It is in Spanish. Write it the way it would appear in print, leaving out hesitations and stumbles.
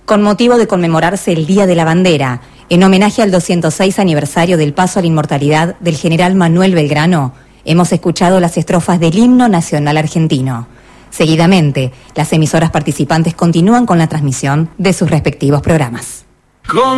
Con motivo de conmemorarse el Día de la Bandera, en homenaje al 206 aniversario del paso a la inmortalidad del general Manuel Belgrano, hemos escuchado las estrofas del himno nacional argentino. Seguidamente, las emisoras participantes continúan con la transmisión de sus respectivos programas.